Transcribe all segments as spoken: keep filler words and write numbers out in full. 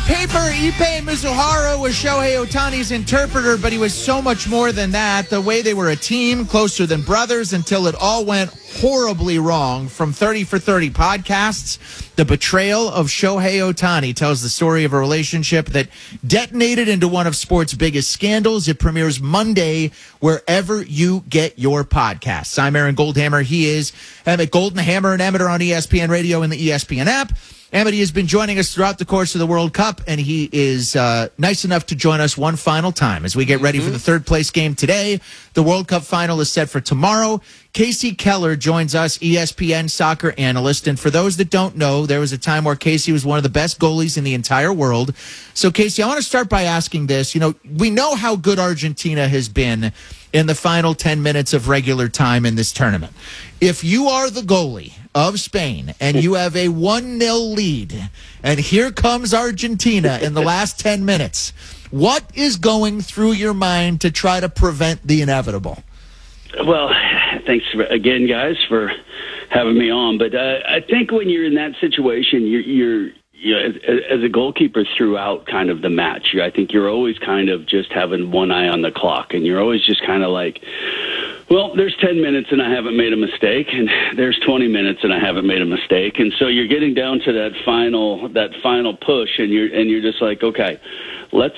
paper, Ippei Mizuhara was Shohei Ohtani's interpreter, but he was so much more than that. The way they were a team, closer than brothers, until it all went horribly wrong. From thirty for thirty podcasts, the betrayal of Shohei Ohtani tells the story of a relationship that detonated into one of sports' biggest scandals. It premieres Monday wherever you get your podcasts. I'm Aaron Goldhammer. He is Emmett Golden, Hammer and Emmett are on E S P N Radio and the E S P N app. Emmett has been joining us throughout the course of the World Cup, and he is uh, nice enough to join us one final time as we get ready mm-hmm. for the third place game today. The World Cup final is set for tomorrow. Casey Keller joins us, E S P N soccer analyst. And for those that don't know, there was a time where Casey was one of the best goalies in the entire world. So, Casey, I want to start by asking this. You know, we know how good Argentina has been in the final ten minutes of regular time in this tournament. If you are the goalie of Spain and you have a one nil lead, and here comes Argentina in the last ten minutes, what is going through your mind to try to prevent the inevitable? Well, thanks for, again, guys, for having me on. But uh, I think when you're in that situation, you're, you're you know, as, as a goalkeeper throughout kind of the match, I think you're always kind of just having one eye on the clock, and you're always just kind of like, well, there's ten minutes and I haven't made a mistake, and there's twenty minutes and I haven't made a mistake, and so you're getting down to that final that final push, and you're and you're just like, okay, let's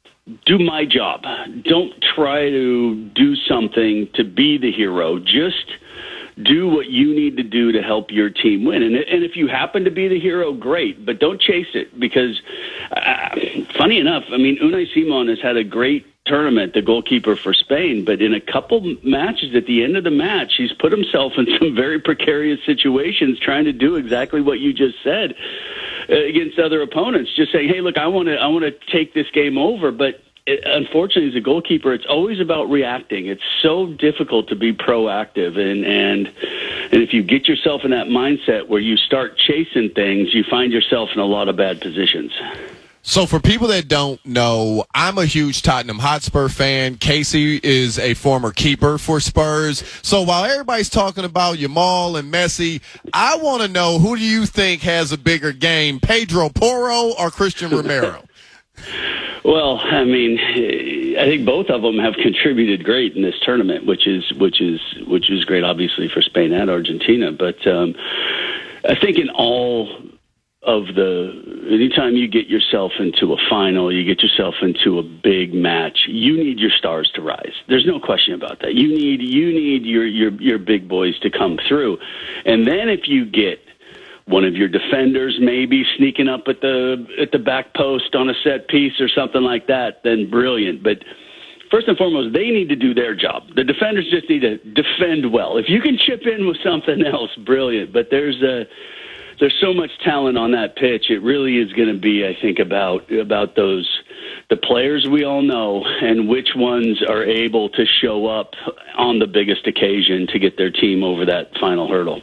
do my job. Don't try to do something to be the hero. Just do what you need to do to help your team win. And, and if you happen to be the hero, great, but don't chase it, because uh, funny enough, I mean, Unai Simon has had a great tournament, the goalkeeper for Spain, but in a couple matches at the end of the match, he's put himself in some very precarious situations trying to do exactly what you just said uh, against other opponents, just saying, hey, look, I want to I want to take this game over, but it, unfortunately, as a goalkeeper, it's always about reacting. It's so difficult to be proactive, and, and and if you get yourself in that mindset where you start chasing things, you find yourself in a lot of bad positions. So for people that don't know, I'm a huge Tottenham Hotspur fan. Casey is a former keeper for Spurs. So while everybody's talking about Yamal and Messi, I want to know, who do you think has a bigger game, Pedro Porro or Christian Romero? Well, I mean, I think both of them have contributed great in this tournament, which is which is which is great, obviously, for Spain and Argentina. But um, I think in all of the, anytime you get yourself into a final, you get yourself into a big match, you need your stars to rise. There's no question about that. You need you need your your your big boys to come through, and then if you get one of your defenders maybe sneaking up at the at the back post on a set piece or something like that, then brilliant. But first and foremost, they need to do their job. The defenders just need to defend well. If you can chip in with something else, brilliant. But there's a there's so much talent on that pitch. It really is going to be, I think, about about those the players we all know and which ones are able to show up on the biggest occasion to get their team over that final hurdle.